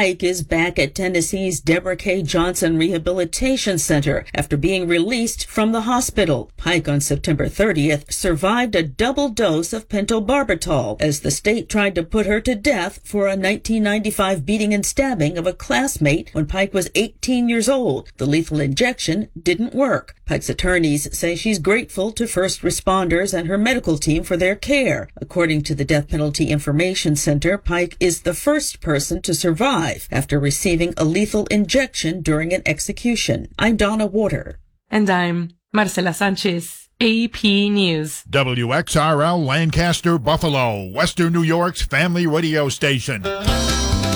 Pike is back at Tennessee's Deborah K. Johnson Rehabilitation Center after being released from the hospital. Pike on September 30th survived a double dose of pentobarbital as the state tried to put her to death for a 1995 beating and stabbing of a classmate when Pike was 18 years old. The lethal injection didn't work. Pike's attorneys say she's grateful to first responders and her medical team for their care. According to the Death Penalty Information Center, Pike is the first person to survive after receiving a lethal injection during an execution. I'm Donna Water. And I'm Marcela Sanchez, AP News. WXRL Lancaster, Buffalo, Western New York's family radio station.